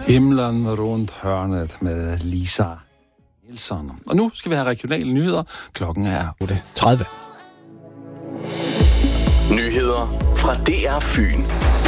Himlen rundt hørnet med Lisa Nielsen. Og nu skal vi have regionale nyheder. Klokken er 8:30. Nyheder fra DR Fyn.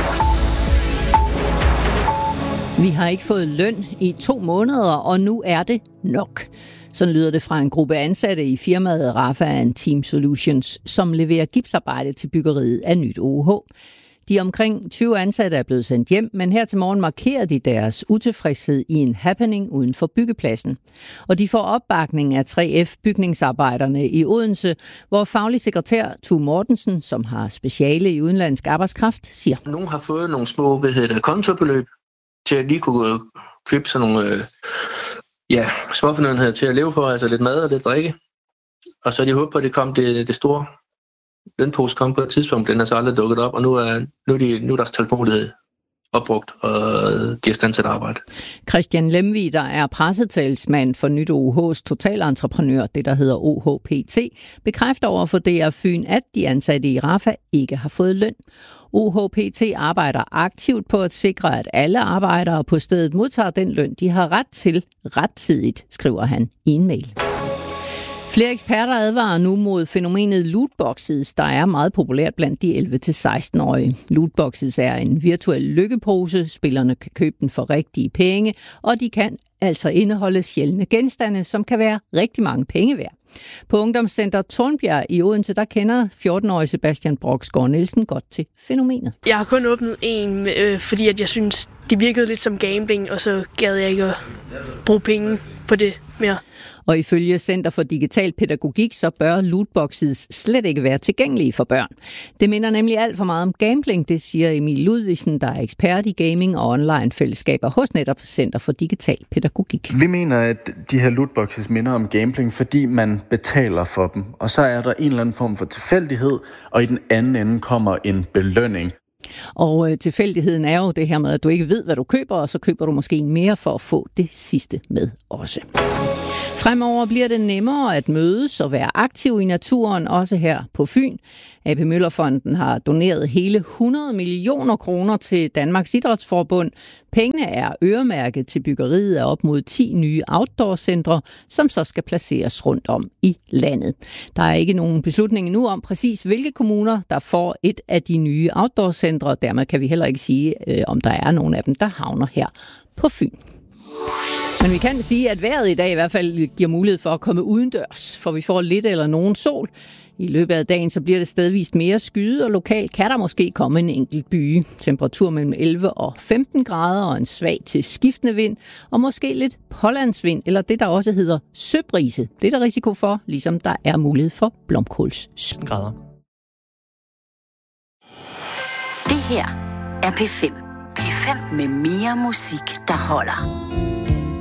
Vi har ikke fået løn i 2 måneder, og nu er det nok. Sådan lyder det fra en gruppe ansatte i firmaet Rafa & Team Solutions, som leverer gipsarbejde til byggeriet af nyt OUH. De omkring 20 ansatte er blevet sendt hjem, men her til morgen markerer de deres utilfredshed i en happening uden for byggepladsen. Og de får opbakning af 3F-bygningsarbejderne i Odense, hvor faglig sekretær Tue Mortensen, som har speciale i udenlandsk arbejdskraft, siger: Nogle har fået nogle små kontobeløb til at lige kunne købe sådan nogle småfornødenheder til at leve for, altså lidt mad og lidt drikke. Og så de håber på, at det kom det store lønpose kom på et tidspunkt, den er så aldrig dukket op, og nu er deres tålmodighed opbrugt, og de er stand til at arbejde. Christian Lemvig, der er pressetalsmand for nyt OUH's totalentreprenør, det der hedder OUHPT, bekræfter over for DR Fyn, at de ansatte i Rafa ikke har fået løn. OUHPT arbejder aktivt på at sikre, at alle arbejdere på stedet modtager den løn, de har ret til rettidigt, skriver han i en mail. Flere eksperter advarer nu mod fænomenet lootboxes, der er meget populært blandt de 11-16-årige. Lootboxes er en virtuel lykkepose. Spillerne kan købe den for rigtige penge, og de kan altså indeholde sjældne genstande, som kan være rigtig mange penge værd. På Ungdomscenter Tornbjerg i Odense, der kender 14-årige Sebastian Broksgaard Nielsen godt til fænomenet. Jeg har kun åbnet en, fordi at jeg synes, det virkede lidt som gambling, og så gad jeg ikke at bruge penge på det mere. Og ifølge Center for Digital Pædagogik, så bør lootboxes slet ikke være tilgængelige for børn. Det minder nemlig alt for meget om gambling, det siger Emil Ludvigsen, der er ekspert i gaming og online-fællesskaber hos netop Center for Digital Pædagogik. Vi mener, at de her lootboxes minder om gambling, fordi man betaler for dem. Og så er der en eller anden form for tilfældighed, og i den anden ende kommer en belønning. Og tilfældigheden er jo det her med, at du ikke ved, hvad du køber, og så køber du måske en mere for at få det sidste med også. Fremover bliver det nemmere at mødes og være aktiv i naturen, også her på Fyn. A.P. Møller-fonden har doneret hele 100 millioner kroner til Danmarks Idrætsforbund. Pengene er øremærket til byggeriet af op mod 10 nye outdoor-centre, som så skal placeres rundt om i landet. Der er ikke nogen beslutning endnu om præcis, hvilke kommuner, der får et af de nye outdoor-centre. Dermed kan vi heller ikke sige, om der er nogen af dem, der havner her på Fyn. Men vi kan sige, at vejret i dag i hvert fald giver mulighed for at komme udendørs, for vi får lidt eller nogen sol. I løbet af dagen så bliver det stedvist mere skyet, og lokalt kan der måske komme en enkelt byge. Temperatur mellem 11 og 15 grader og en svag til skiftende vind, og måske lidt pålandsvind, eller det der også hedder søbrise. Det er der risiko for, ligesom der er mulighed for blomkålsgrader. Det her er P5. P5 med mere musik, der holder.